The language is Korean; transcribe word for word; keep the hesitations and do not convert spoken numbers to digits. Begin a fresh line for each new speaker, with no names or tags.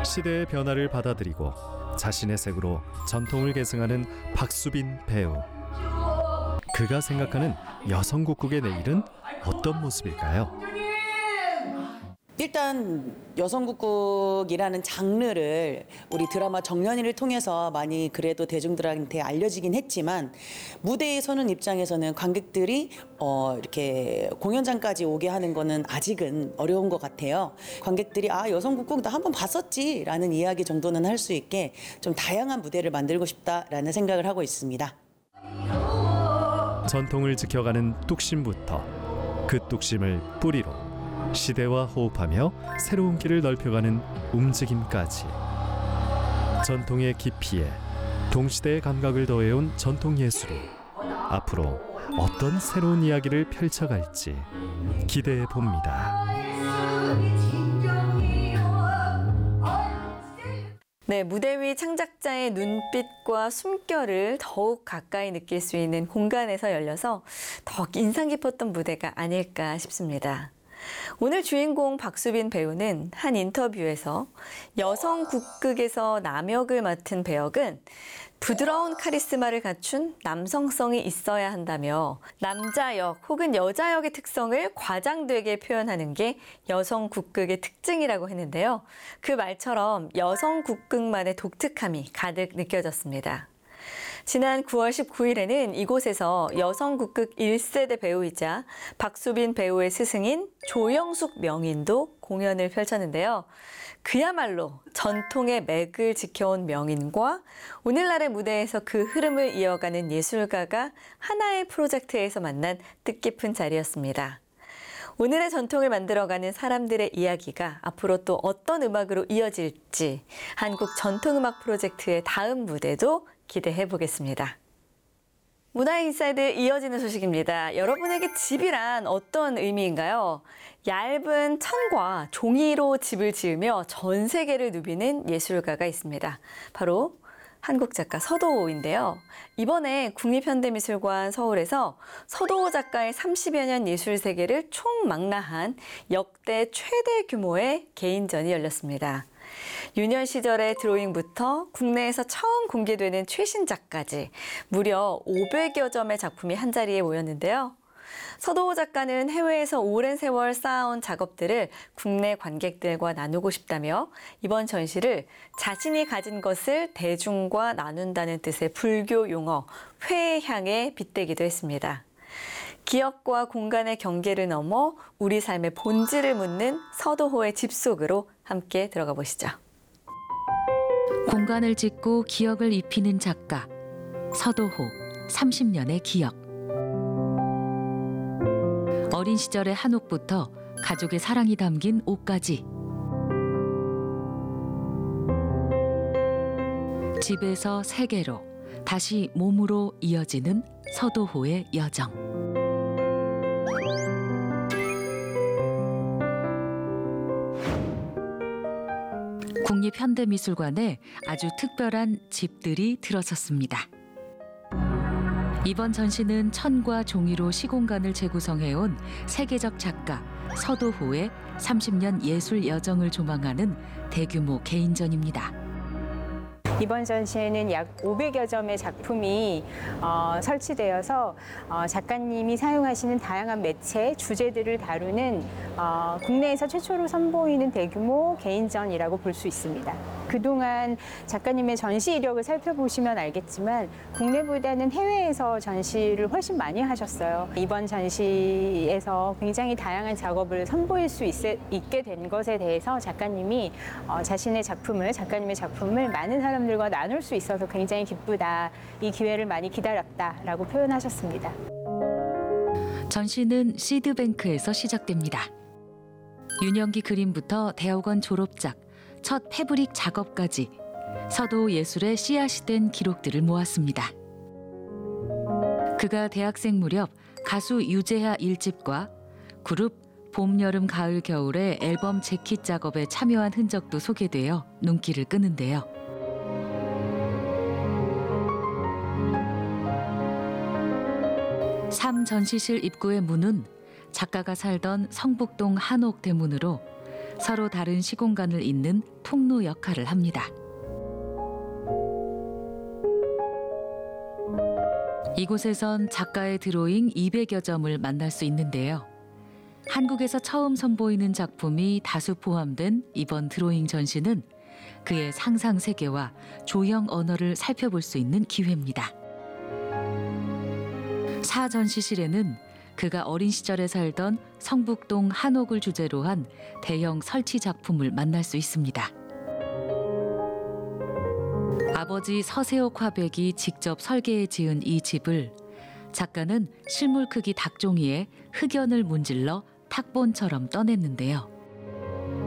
시대의 변화를 받아들이고 자신의 색으로 전통을 계승하는 박수빈 배우. 그가 생각하는 여성국국의 내일은 어떤 모습일까요?
일단 여성국국이라는 장르를 우리 드라마 정년이를 통해서 많이 그래도 대중들한테 알려지긴 했지만, 무대에 서는 입장에서는 관객들이 어 이렇게 공연장까지 오게 하는 거는 아직은 어려운 것 같아요. 관객들이 아 여성국국 나 한번 봤었지 라는 이야기 정도는 할 수 있게 좀 다양한 무대를 만들고 싶다라는 생각을 하고 있습니다.
전통을 지켜가는 뚝심부터 그 뚝심을 뿌리로 시대와 호흡하며 새로운 길을 넓혀가는 움직임까지, 전통의 깊이에 동시대의 감각을 더해온 전통예술이 앞으로 어떤 새로운 이야기를 펼쳐갈지 기대해 봅니다.
네, 무대 위 창작자의 눈빛과 숨결을 더욱 가까이 느낄 수 있는 공간에서 열려서 더 인상 깊었던 무대가 아닐까 싶습니다. 오늘 주인공 박수빈 배우는 한 인터뷰에서 여성 국극에서 남역을 맡은 배역은 부드러운 카리스마를 갖춘 남성성이 있어야 한다며, 남자역 혹은 여자역의 특성을 과장되게 표현하는 게 여성 국극의 특징이라고 했는데요. 그 말처럼 여성 국극만의 독특함이 가득 느껴졌습니다. 지난 구월 십구일에는 이곳에서 여성국극 일 세대 배우이자 박수빈 배우의 스승인 조영숙 명인도 공연을 펼쳤는데요. 그야말로 전통의 맥을 지켜온 명인과 오늘날의 무대에서 그 흐름을 이어가는 예술가가 하나의 프로젝트에서 만난 뜻깊은 자리였습니다. 오늘의 전통을 만들어가는 사람들의 이야기가 앞으로 또 어떤 음악으로 이어질지 한국 전통음악 프로젝트의 다음 무대도 기대해 보겠습니다. 문화인사이드 이어지는 소식입니다. 여러분에게 집이란 어떤 의미인가요? 얇은 천과 종이로 집을 지으며 전 세계를 누비는 예술가가 있습니다. 바로 한국 작가 서도호인데요. 이번에 국립현대미술관 서울에서 서도호 작가의 삼십여 년 예술 세계를 총망라한 역대 최대 규모의 개인전이 열렸습니다. 유년 시절의 드로잉부터 국내에서 처음 공개되는 최신작까지 무려 오백여 점의 작품이 한자리에 모였는데요. 서도호 작가는 해외에서 오랜 세월 쌓아온 작업들을 국내 관객들과 나누고 싶다며 이번 전시를 자신이 가진 것을 대중과 나눈다는 뜻의 불교 용어 회에 향해 빗대기도 했습니다. 기억과 공간의 경계를 넘어 우리 삶의 본질을 묻는 서도호의 집 속으로 함께 들어가 보시죠.
공간을 짓고 기억을 입히는 작가 서도호 삼십 년의 기억. 어린 시절의 한옥부터 가족의 사랑이 담긴 옷까지, 집에서 세계로 다시 몸으로 이어지는 서도호의 여정. 국립현대미술관에 아주 특별한 집들이 들어섰습니다. 이번 전시는 천과 종이로 시공간을 재구성해온 세계적 작가 서도호의 삼십 년 예술 여정을 조망하는 대규모 개인전입니다.
이번 전시에는 약 오백여 점의 작품이 어, 설치되어서 어, 작가님이 사용하시는 다양한 매체, 주제들을 다루는 어, 국내에서 최초로 선보이는 대규모 개인전이라고 볼 수 있습니다. 그동안 작가님의 전시 이력을 살펴보시면 알겠지만 국내보다는 해외에서 전시를 훨씬 많이 하셨어요. 이번 전시에서 굉장히 다양한 작업을 선보일 수 있, 있게 된 것에 대해서 작가님이 어, 자신의 작품을, 작가님의 작품을 많은 사람들과 나눌 수 있어서 굉장히 기쁘다, 이 기회를 많이 기다렸다라고 표현하셨습니다.
전시는 시드뱅크에서 시작됩니다. 윤영기 그림부터 대학원 졸업작, 첫 패브릭 작업까지 서도 예술의 씨앗이 된 기록들을 모았습니다. 그가 대학생 무렵 가수 유재하 일집과 그룹 봄, 여름, 가을, 겨울의 앨범 재킷 작업에 참여한 흔적도 소개되어 눈길을 끄는데요. 삼 전시실 입구의 문은 작가가 살던 성북동 한옥 대문으로 서로 다른 시공간을 잇는 통로 역할을 합니다. 이곳에선 작가의 드로잉 이백여 점을 만날 수 있는데요. 한국에서 처음 선보이는 작품이 다수 포함된 이번 드로잉 전시는 그의 상상 세계와 조형 언어를 살펴볼 수 있는 기회입니다. 사 전시실에는 그가 어린 시절에 살던 성북동 한옥을 주제로 한 대형 설치 작품을 만날 수 있습니다. 아버지 서세옥 화백이 직접 설계해 지은 이 집을 작가는 실물 크기 닭종이에 흑연을 문질러 탁본처럼 떠냈는데요.